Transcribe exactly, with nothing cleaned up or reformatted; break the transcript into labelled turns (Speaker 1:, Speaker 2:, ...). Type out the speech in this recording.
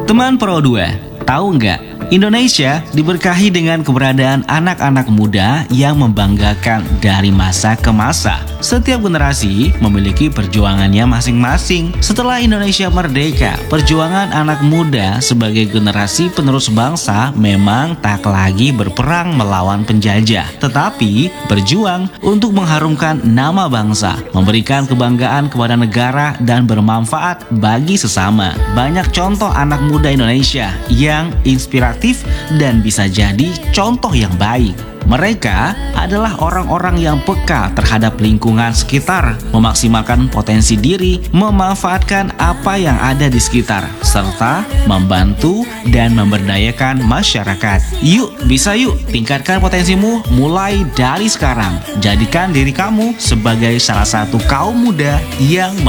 Speaker 1: Teman Pro dua, tahu nggak? Indonesia diberkahi dengan keberadaan anak-anak muda yang membanggakan dari masa ke masa. Setiap generasi memiliki perjuangannya masing-masing. Setelah Indonesia merdeka, perjuangan anak muda sebagai generasi penerus bangsa memang tak lagi berperang melawan penjajah, tetapi berjuang untuk mengharumkan nama bangsa, memberikan kebanggaan kepada negara dan bermanfaat bagi sesama. Banyak contoh anak muda Indonesia yang inspiratif dan bisa jadi contoh yang baik. Mereka adalah orang-orang yang peka terhadap lingkungan sekitar, memaksimalkan potensi diri, memanfaatkan apa yang ada di sekitar, serta membantu dan memberdayakan masyarakat. Yuk, bisa yuk, tingkatkan potensimu mulai dari sekarang. Jadikan diri kamu sebagai salah satu kaum muda yang